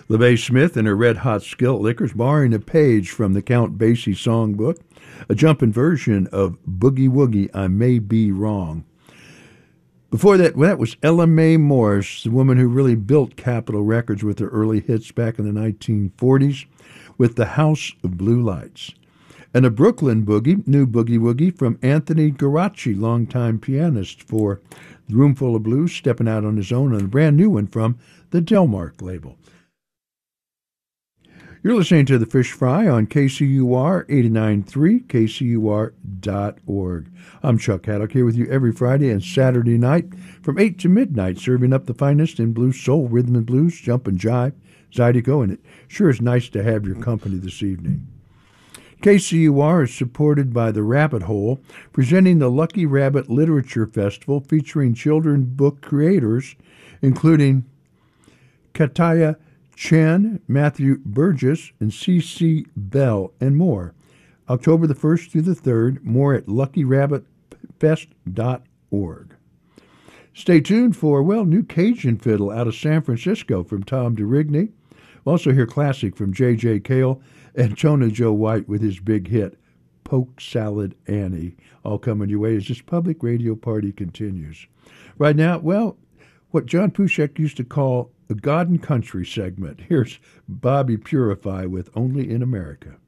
LeVay Smith and her Red Hot Skillet Lickers, borrowing a page from the Count Basie songbook, a jumpin' version of Boogie Woogie, I May Be Wrong. Before that, well, that was Ella Mae Morris, the woman who really built Capitol Records with her early hits back in the 1940s, with The House of Blue Lights. And a Brooklyn boogie, new Boogie Woogie, from Anthony Garaci, longtime pianist for The Roomful of Blues, stepping out on his own, and a brand new one from the Delmark label. You're listening to The Fish Fry on KCUR 89.3, KCUR.org. I'm Chuck Haddock here with you every Friday and Saturday night from 8 to midnight, serving up the finest in blues, soul, rhythm and blues, jump and jive, zydeco, and it sure is nice to have your company this evening. KCUR is supported by The Rabbit Hole, presenting the Lucky Rabbit Literature Festival featuring children book creators, including Kataya Chen, Matthew Burgess, and C.C. Bell, and more. October the 1st through the 3rd, more at luckyrabbitfest.org. Stay tuned for, well, new Cajun fiddle out of San Francisco from Tom DeRigny. We'll also hear classic from J.J. Cale and Tona Joe White with his big hit, Poke Salad Annie, all coming your way as this public radio party continues. Right now, well, what John Pushek used to call the God and Country segment. Here's Bobby Purify with Only in America.